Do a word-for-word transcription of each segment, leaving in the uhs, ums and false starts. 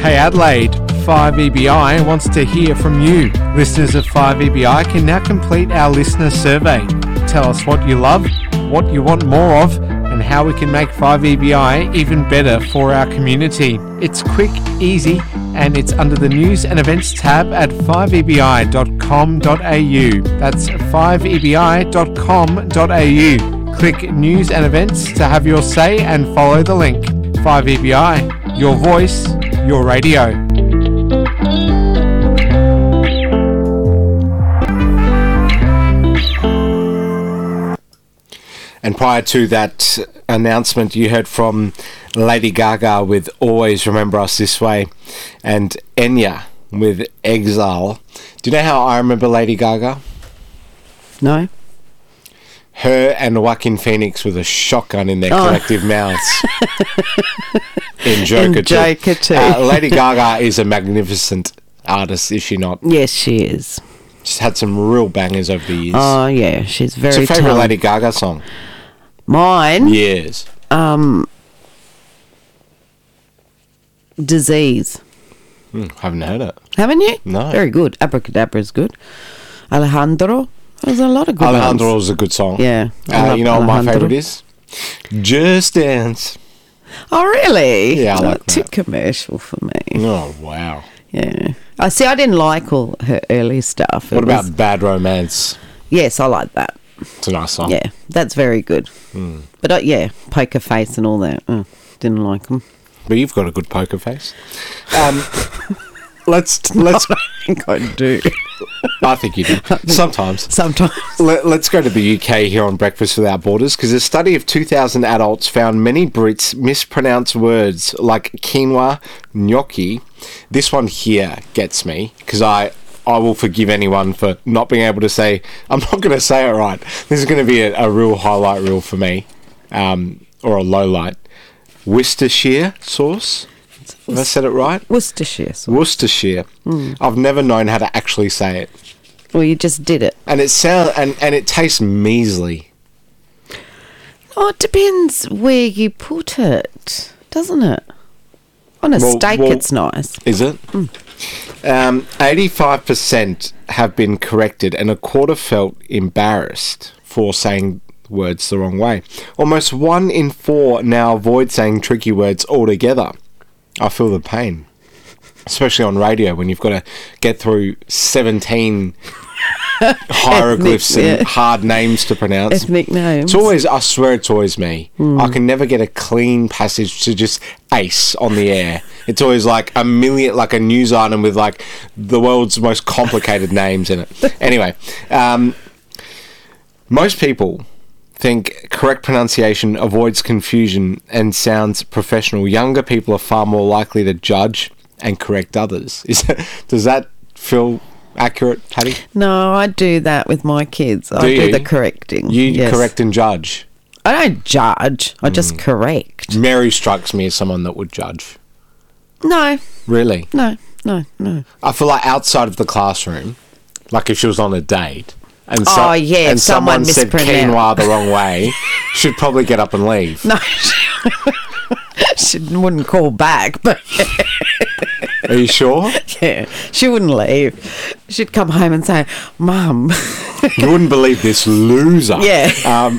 Hey Adelaide, five E B I wants to hear from you. Listeners of five E B I can now complete our listener survey. Tell us what you love, what you want more of, and how we can make five E B I even better for our community. It's quick, easy, and it's under the News and Events tab at five E B I dot com dot a u. That's five E B I dot com dot a u. Click News and Events to have your say and follow the link. five E B I, your voice, your radio. And prior to that announcement, you heard from Lady Gaga with Always Remember Us This Way and Enya with Exile. Do you know how I remember Lady Gaga? No. Her and Joaquin Phoenix with a shotgun in their Oh. collective mouths. In Joker In two. Joker two. Uh, Lady Gaga is a magnificent artist, is she not? Yes, she is. She's had some real bangers over the years. Oh, yeah, she's very What's your favourite talented. Lady Gaga song? Mine? Yes. Um, Disease. Hmm, haven't heard it. Haven't you? No. Very good. Abracadabra is good. Alejandro. There's a lot of good Alejandro ones. is a good song. Yeah. I Uh, love you know what my Alejandro. favourite is? Just Dance. Oh, really? Yeah, I like Not too that. commercial for me. Oh, wow. Yeah. I see. I didn't like all her early stuff. It What about was- Bad Romance? Yes, I like that. It's a nice song. Yeah, that's very good. Hmm. But uh, yeah, Poker Face and all that. Oh, didn't like them. But you've got a good poker face. Um, let's let's. I think I do. I think you do sometimes. Sometimes. Let, let's go to the U K here on Breakfast Without Borders, because a study of two thousand adults found many Brits mispronounce words like quinoa, gnocchi. This one here gets me, because I, I will forgive anyone for not being able to say, I'm not going to say it right. This is going to be a, a real highlight reel for me, um, or a low light. Worcestershire sauce. Have I said it right? Worcestershire sauce. Worcestershire. I've never known how to actually say it. Well, you just did it. And it sound and, and it tastes measly. Oh, it depends where you put it, doesn't it? On a Well- steak, well- it's nice. Is it? Um, eighty-five percent have been corrected and a quarter felt embarrassed for saying words the wrong way. Almost one in four now avoid saying tricky words altogether. I feel the pain. Especially on radio when you've got to get through seventeen hieroglyphs Ethnic, and yeah. hard names to pronounce. Ethnic names. It's always, I swear it's always me. I can never get a clean passage to just ace on the air. It's always like a million, like a news item with like the world's most complicated names in it. Anyway, um, most people think correct pronunciation avoids confusion and sounds professional. Younger people are far more likely to judge and correct others. Is that, does that feel accurate, Patty? No, I do that with my kids. I Do do you? the correcting. You yes. correct and judge. I don't judge. I just correct. Mary strikes me as someone that would judge. No, Really? no, no, no. I feel like outside of the classroom, like if she was on a date, and Oh, yeah, and if someone someone said mispronounced. quinoa the wrong way, she'd probably get up and leave. No, she wouldn't call back, but Are you sure? yeah, she wouldn't leave. She'd come home and say, Mum. You wouldn't believe this loser. Yeah. Um,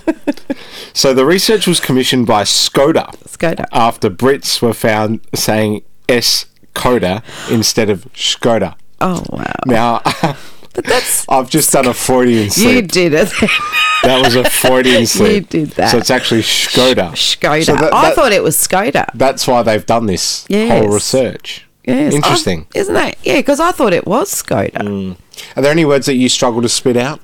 so the research was commissioned by Skoda Skoda. after Brits were found saying S Coda instead of Skoda. Oh, wow. Now, But that's... I've just done a Freudian slip. You did it. That was a Freudian slip. You did that. So it's actually Skoda. Skoda. So that- I that- thought it was Skoda. That's why they've done this Yes. whole research. Yes. Interesting. I- isn't that? Yeah, because I thought it was Skoda. Are there any words that you struggle to spit out?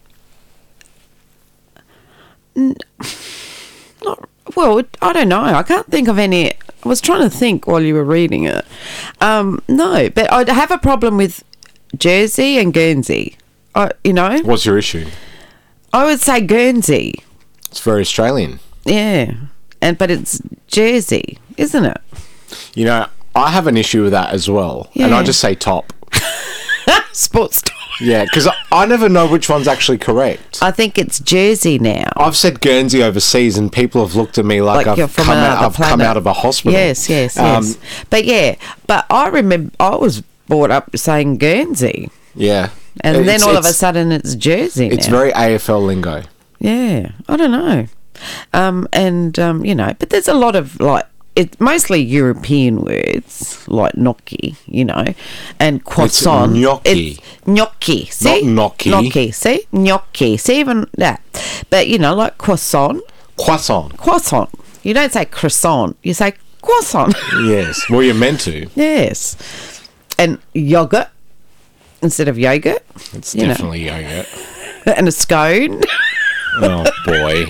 Not, well, I don't know. I can't think of any. I was trying to think while you were reading it. Um, no, but I have a problem with Jersey and Guernsey. I, you know, What's your issue? I would say Guernsey. It's very Australian. Yeah, and but it's Jersey, isn't it? You know, I have an issue with that as well. And I Yeah. just say top. Sports talk. Yeah, because I, I never know which one's actually correct. I think it's Jersey now. I've said Guernsey overseas, and people have looked at me like, Like you're I've, from come out, another I've come planet. out of a hospital. Yes, yes, Um, yes. But yeah, but I remember I was brought up saying Guernsey, Yeah. and then It's- all of a it's- sudden it's Jersey It's now. very A F L lingo. Yeah, I don't know. Um, and, um, you know, but there's a lot of, like, it's mostly European words, like gnocchi, you know, and croissant. gnocchi. It's gnocchi. See? gnocchi. Gnocchi. See? Gnocchi. See, even that. But, you know, like croissant. Croissant. Croissant. You don't say croissant. You say croissant. Yes. Well, you're meant to. Yes. And yogurt instead of yogurt. It's you know. definitely yogurt. And a scone. Oh, boy.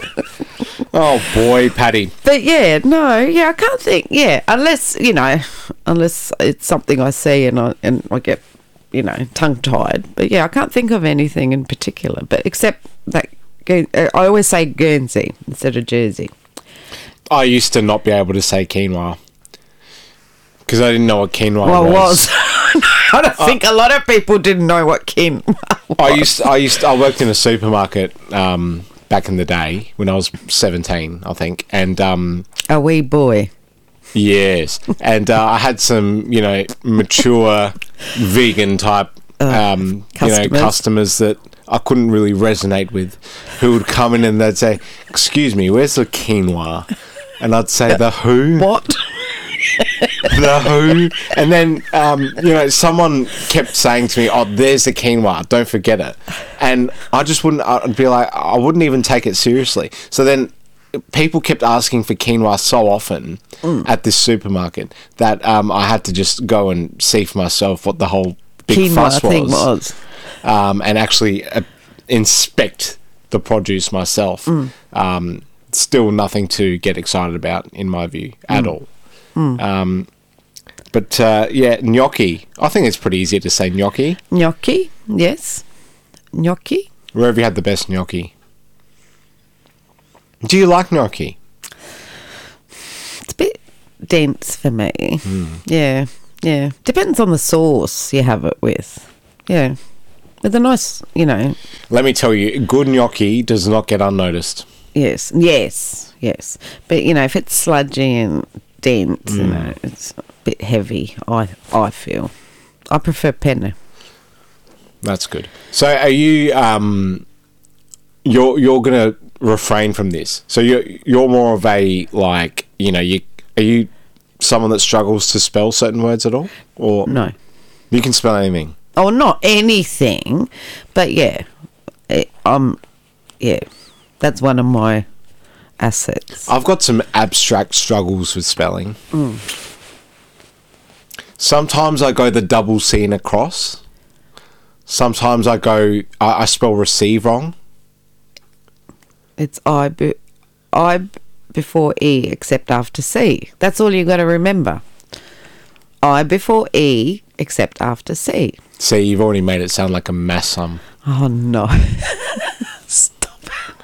Oh, boy, Patty. But yeah, no, yeah, I can't think. Yeah, unless you know, unless it's something I see and I and I get, you know, tongue tied. But yeah, I can't think of anything in particular. But except that Guern- uh, I always say Guernsey instead of Jersey. I used to not be able to say quinoa because I didn't know what quinoa Well, it was. was. I don't think a lot of people didn't know what kin was. I used, I used, I worked in a supermarket um, back in the day when I was seventeen, I think, and um, A wee boy. yes, and uh, I had some, you know, mature vegan type, um, you know, customers. customers that I couldn't really resonate with, who would come in and they'd say, "Excuse me, where's the quinoa?" And I'd say, "The who?" What? The who? And then, um, you know, someone kept saying to me, "Oh, there's the quinoa. Don't forget it." And I just wouldn't. I'd be like, I wouldn't even take it seriously. So then, people kept asking for quinoa so often Mm. at this supermarket that um, I had to just go and see for myself what the whole big Quinoa fuss was, thing was. Um, and actually uh, inspect the produce myself. Mm. Um, still nothing to get excited about, in my view, at Mm. all. Um, but uh, yeah, gnocchi. I think it's pretty easy to say gnocchi. Gnocchi, yes. Gnocchi. Where have you had the best gnocchi? Do you like gnocchi? It's a bit dense for me. Hmm. Yeah, yeah. Depends on the sauce you have it with. Yeah. With a nice, you know, Let me tell you, good gnocchi does not get unnoticed. yes, yes, yes. But, you know, if it's sludgy and dense, Hmm. you know, it's a bit heavy, I I feel. I prefer penne. That's good. So, are you? Um, you're you're gonna refrain from this. So you're you're more of a like you know you are you someone that struggles to spell certain words at all, or No. you can spell anything. Oh, not anything, but yeah. It, um, yeah. That's one of my assets. I've got some abstract struggles with spelling. Sometimes I go the double C and across. Sometimes I go, I, I spell receive wrong. It's I, be, I b- before E except after C. That's all you got to remember. I before E except after C. See, you've already made it sound like a mass sum. Oh no. Stop.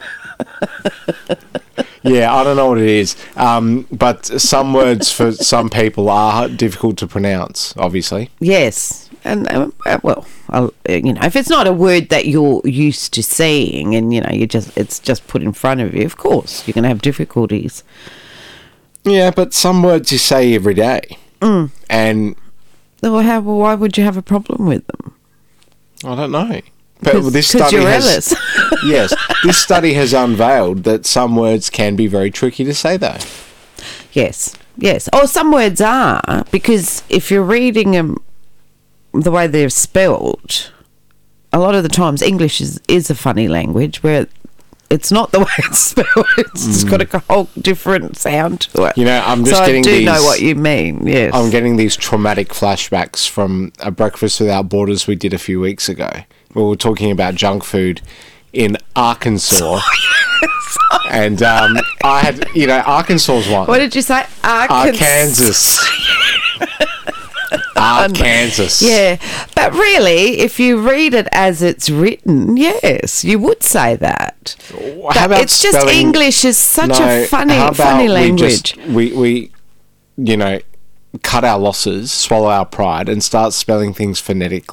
Yeah, I don't know what it is. Um, but some words for some people are difficult to pronounce, obviously. Yes. And uh, uh, well, I'll, uh, you know, if it's not a word that you're used to seeing, and you know, you just it's just put in front of you, of course, you're going to have difficulties. Yeah, but some words you say every day. Mm. And Well, how, well, why would you have a problem with them? I don't know. But Cause, this 'cause study you're has Ellis. yes, this study has unveiled that some words can be very tricky to say, though. Yes, yes. Or some words are, because if you're reading them the way they're spelled, a lot of the times English is, is a funny language where it's not the way it's spelled. It's just got a whole different sound to it. You know, I'm just so getting I do these, know what you mean, yes. I'm getting these traumatic flashbacks from a Breakfast Without Borders we did a few weeks ago. We were talking about junk food in Arkansas. And um, I had, you know, Arkansas's one. What did you say? Arkansas. Arkansas. Arkansas. Yeah, but really, if you read it as it's written, yes, you would say that. How But about it's just spelling- English is such No, a funny, how about funny we language. just- We, we, you know, cut our losses, swallow our pride, and start spelling things phonetically.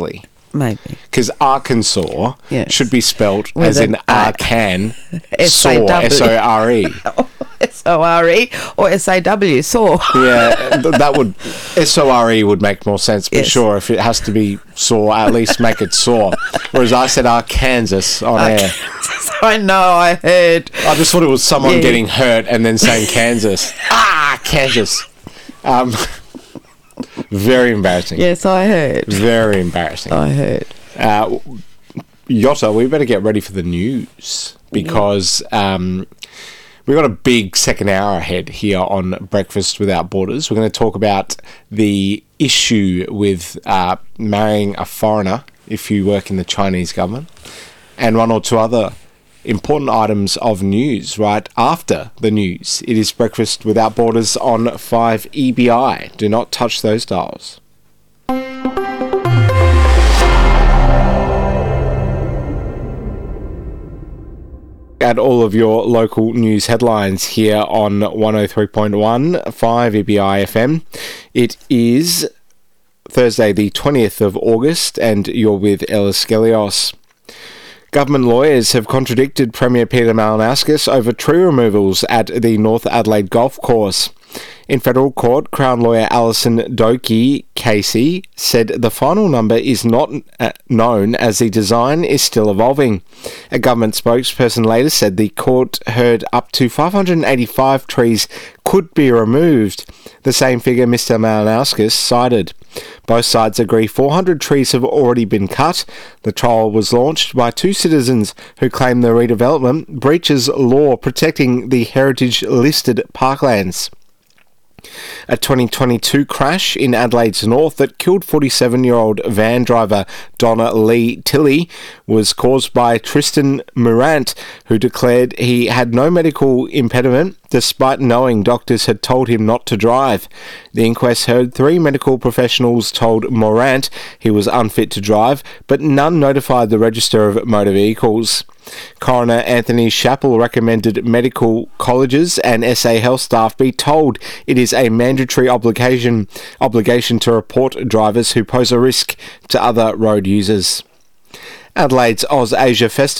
Maybe. Because Arkansas Yes. should be spelt With as an in A. Arcan, S A saw, W. S O R E. S O R E or S A W, saw. Yeah, th- that would, S O R E would make more sense, but Yes. sure, if it has to be saw, at least make it saw. Whereas I said Arkansas on air. I know, I heard. I just thought it was someone Yeah. getting hurt and then saying Kansas. Ah, Kansas. Um, very embarrassing. Yes, I heard. Very embarrassing. I heard. Uh, Yotta, we better get ready for the news because um, we've got a big second hour ahead here on Breakfast Without Borders. We're going to talk about the issue with uh, marrying a foreigner if you work in the Chinese government, and one or two other important items of news right after the news. It is Breakfast Without Borders on five E B I. Do not touch those dials. At all of your local news headlines here on one oh three point one, five E B I F M. It is Thursday the twentieth of August and you're with Ellis Skelios. Government lawyers have contradicted Premier Peter Malinauskas over tree removals at the North Adelaide Golf Course. In federal court, Crown lawyer Alison Doki Casey said the final number is not uh, known as the design is still evolving. A government spokesperson later said the court heard up to five hundred eighty-five trees could be removed, the same figure Mister Malinauskas cited. Both sides agree four hundred trees have already been cut. The trial was launched by two citizens who claim the redevelopment breaches law protecting the heritage-listed parklands. A twenty twenty-two crash in Adelaide's north that killed forty-seven-year-old van driver Donna Lee Tilley was caused by Tristan Morant, who declared he had no medical impediment despite knowing doctors had told him not to drive. The inquest heard three medical professionals told Morant he was unfit to drive, but none notified the Register of Motor Vehicles. Coroner Anthony Chappell recommended medical colleges and S A Health staff be told it is a mandatory obligation obligation to report drivers who pose a risk to other road users. Adelaide's Oz Asia Festival